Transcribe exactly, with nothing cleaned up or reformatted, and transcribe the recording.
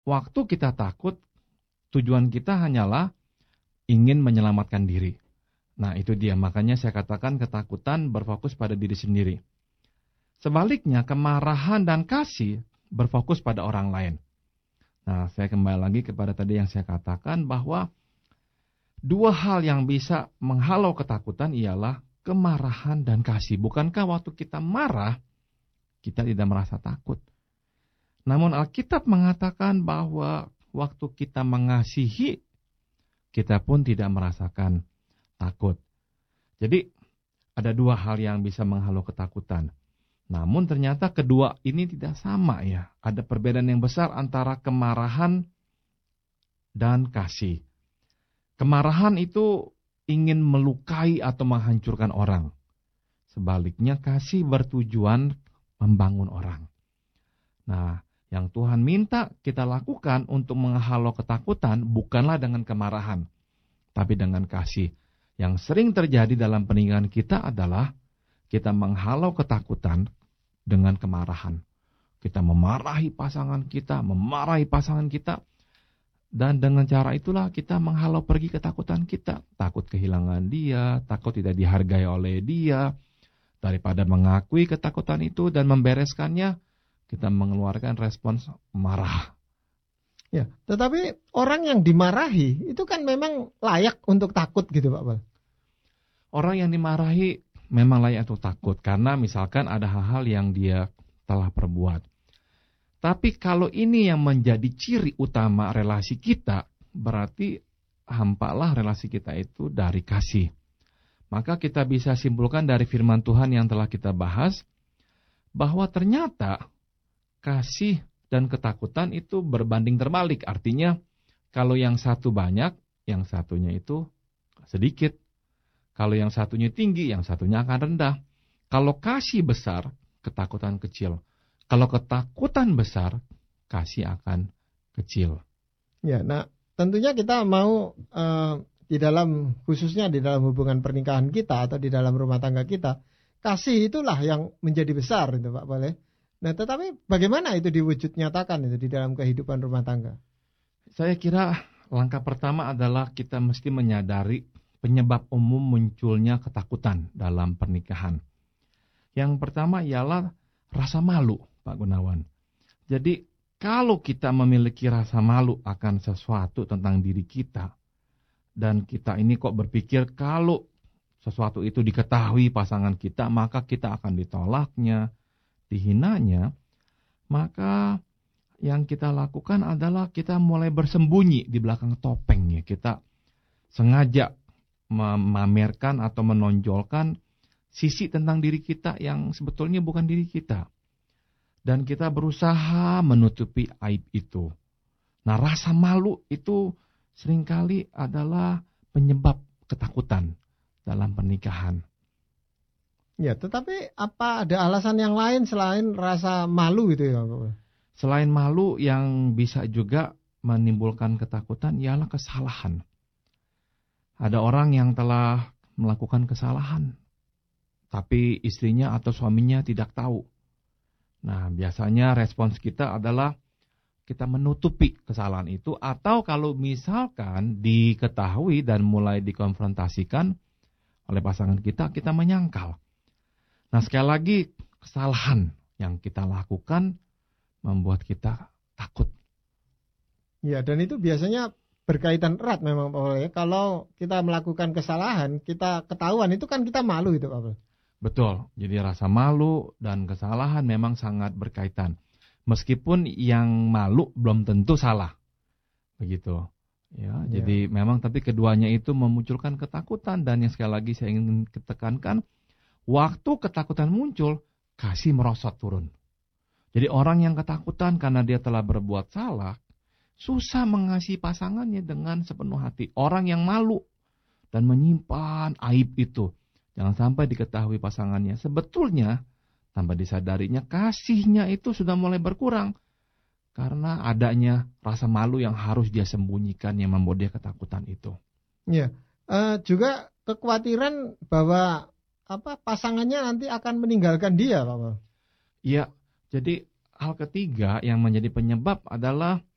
waktu kita takut, tujuan kita hanyalah ingin menyelamatkan diri. Nah, itu dia. Makanya saya katakan ketakutan berfokus pada diri sendiri. Sebaliknya, kemarahan dan kasih berfokus pada orang lain. Nah, saya kembali lagi kepada tadi yang saya katakan bahwa dua hal yang bisa menghalau ketakutan ialah kemarahan dan kasih. Bukankah waktu kita marah, kita tidak merasa takut? Namun Alkitab mengatakan bahwa waktu kita mengasihi, kita pun tidak merasakan takut. Jadi ada dua hal yang bisa menghalau ketakutan. Namun ternyata kedua ini tidak sama ya. Ada perbedaan yang besar antara kemarahan dan kasih. Kemarahan itu ingin melukai atau menghancurkan orang. Sebaliknya kasih bertujuan membangun orang. Nah, yang Tuhan minta kita lakukan untuk menghalau ketakutan bukanlah dengan kemarahan, tapi dengan kasih. Yang sering terjadi dalam pernikahan kita adalah kita menghalau ketakutan dengan kemarahan. Kita memarahi pasangan kita, memarahi pasangan kita. Dan dengan cara itulah kita menghalau pergi ketakutan kita. Takut kehilangan dia, takut tidak dihargai oleh dia. Daripada mengakui ketakutan itu dan membereskannya, kita mengeluarkan respons marah. Ya, tetapi orang yang dimarahi itu kan memang layak untuk takut gitu Pak Pal. Orang yang dimarahi memang layak untuk takut karena misalkan ada hal-hal yang dia telah perbuat. Tapi kalau ini yang menjadi ciri utama relasi kita, berarti hampalah relasi kita itu dari kasih. Maka kita bisa simpulkan dari firman Tuhan yang telah kita bahas, bahwa ternyata kasih dan ketakutan itu berbanding terbalik. Artinya kalau yang satu banyak, yang satunya itu sedikit. Kalau yang satunya tinggi, yang satunya akan rendah. Kalau kasih besar, ketakutan kecil. Kalau ketakutan besar, kasih akan kecil. Ya, nah tentunya kita mau uh, di dalam khususnya di dalam hubungan pernikahan kita atau di dalam rumah tangga kita, kasih itulah yang menjadi besar itu Pak Boleh. Nah, tetapi bagaimana itu diwujud nyatakan itu di dalam kehidupan rumah tangga? Saya kira langkah pertama adalah kita mesti menyadari penyebab umum munculnya ketakutan dalam pernikahan. Yang pertama ialah rasa malu, Pak Gunawan. Jadi kalau kita memiliki rasa malu akan sesuatu tentang diri kita, dan kita ini kok berpikir kalau sesuatu itu diketahui pasangan kita, maka kita akan ditolaknya, dihinanya, maka yang kita lakukan adalah kita mulai bersembunyi di belakang topengnya. Kita sengaja memamerkan atau menonjolkan sisi tentang diri kita yang sebetulnya bukan diri kita. Dan kita berusaha menutupi aib itu. Nah, rasa malu itu seringkali adalah penyebab ketakutan dalam pernikahan. Ya, tetapi apa ada alasan yang lain selain rasa malu itu ya Pak? Selain malu yang bisa juga menimbulkan ketakutan ialah kesalahan. Ada orang yang telah melakukan kesalahan, tapi istrinya atau suaminya tidak tahu. Nah, biasanya respons kita adalah kita menutupi kesalahan itu, atau kalau misalkan diketahui dan mulai dikonfrontasikan oleh pasangan kita, kita menyangkal. Nah, sekali lagi kesalahan yang kita lakukan membuat kita takut. Ya, dan itu biasanya berkaitan erat memang Pak Paul ya. Kalau kita melakukan kesalahan, kita ketahuan itu kan kita malu itu Pak Paul. Betul, jadi rasa malu dan kesalahan memang sangat berkaitan. Meskipun yang malu belum tentu salah. Begitu. Ya, ya. Jadi memang tapi keduanya itu memunculkan ketakutan, dan yang sekali lagi saya ingin tekankan, waktu ketakutan muncul, kasih merosot turun. Jadi orang yang ketakutan karena dia telah berbuat salah, susah mengasihi pasangannya dengan sepenuh hati. Orang yang malu dan menyimpan aib itu, jangan sampai diketahui pasangannya. Sebetulnya, tanpa disadarinya, kasihnya itu sudah mulai berkurang. Karena adanya rasa malu yang harus dia sembunyikan yang membuat dia ketakutan itu. Ya, uh, juga kekhawatiran bahwa apa pasangannya nanti akan meninggalkan dia, Pak. Iya, jadi hal ketiga yang menjadi penyebab adalah